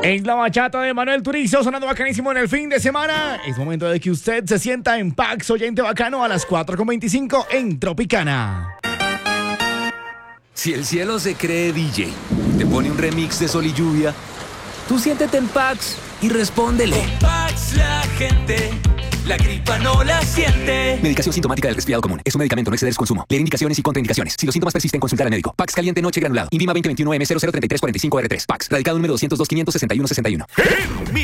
En la bachata de Manuel Turizo, sonando bacanísimo en el fin de semana. Es momento de que usted se sienta en Pax Oyente Bacano a las 4:25 en Tropicana. Si el cielo se cree DJ, te pone un remix de Sol y Lluvia, tú siéntete en Pax y respóndele. Con Pax la gente, la gripa no la siente. Medicación sintomática del resfriado común. Es un medicamento, no exceder su consumo. Leer indicaciones y contraindicaciones. Si los síntomas persisten, consultar al médico. Pax caliente noche granulado. INVIMA 2021 M003345R3. Pax. Radicado número 202 561 61.